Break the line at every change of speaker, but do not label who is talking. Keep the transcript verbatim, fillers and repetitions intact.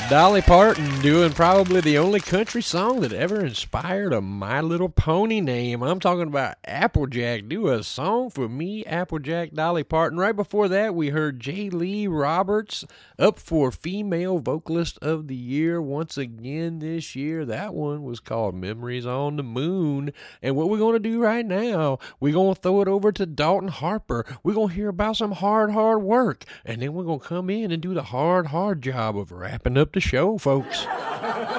Dolly Parton doing probably the only country song that ever inspired a My Little Pony name. I'm talking about Applejack. Do a song for me, Applejack, Dolly Parton. Right before that, we heard J. Lee Roberts up for Female Vocalist of the Year once again this year. That one was called Memories on the Moon. And what we're going to do right now, we're going to throw it over to Dalton Harper. We're going to hear about some hard, hard work. And then we're going to come in and do the hard, hard job of wrapping up the show, folks.